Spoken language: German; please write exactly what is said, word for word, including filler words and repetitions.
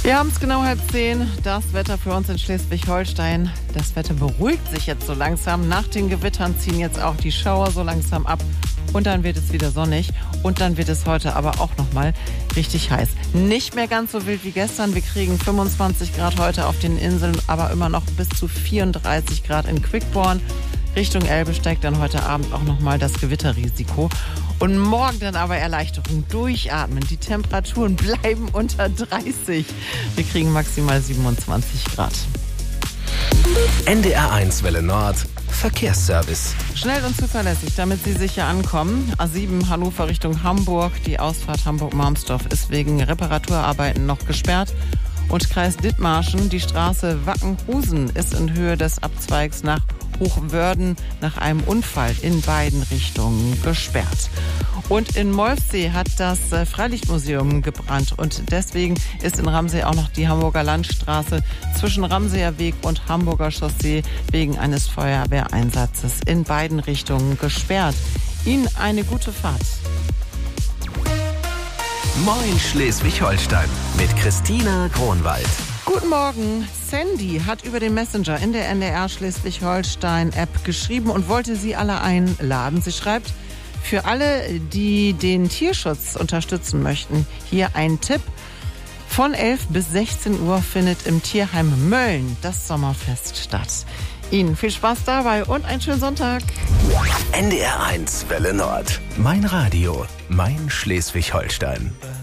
Wir haben es genau halb zehn. Das Wetter für uns in Schleswig-Holstein. Das Wetter beruhigt sich jetzt so langsam. Nach den Gewittern ziehen jetzt auch die Schauer so langsam ab. Und dann wird es wieder sonnig. Und dann wird es heute aber auch nochmal richtig heiß. Nicht mehr ganz so wild wie gestern. Wir kriegen fünfundzwanzig Grad heute auf den Inseln, aber immer noch bis zu vierunddreißig Grad in Quickborn. Richtung Elbe steigt dann heute Abend auch nochmal das Gewitterrisiko. Und morgen dann aber Erleichterung, durchatmen. Die Temperaturen bleiben unter dreißig. Wir kriegen maximal siebenundzwanzig Grad. N D R eins Welle Nord, Verkehrsservice. Schnell und zuverlässig, damit Sie sicher ankommen. A sieben Hannover Richtung Hamburg. Die Ausfahrt Hamburg-Marmsdorf ist wegen Reparaturarbeiten noch gesperrt. Und Kreis Dithmarschen, die Straße Wackenhusen ist in Höhe des Abzweigs nach Hochwörden nach einem Unfall in beiden Richtungen gesperrt. Und in Molfsee hat das Freilichtmuseum gebrannt und deswegen ist in Ramsey auch noch die Hamburger Landstraße zwischen Ramseyer Weg und Hamburger Chaussee wegen eines Feuerwehreinsatzes in beiden Richtungen gesperrt. Ihnen eine gute Fahrt. Moin Schleswig-Holstein mit Christina Kronwald. Guten Morgen. Sandy hat über den Messenger in der N D R Schleswig-Holstein-App geschrieben und wollte Sie alle einladen. Sie schreibt, für alle, die den Tierschutz unterstützen möchten, hier ein Tipp. Von elf bis sechzehn Uhr findet im Tierheim Mölln das Sommerfest statt. Ihnen viel Spaß dabei und einen schönen Sonntag. N D R eins Welle Nord. Mein Radio, mein Schleswig-Holstein.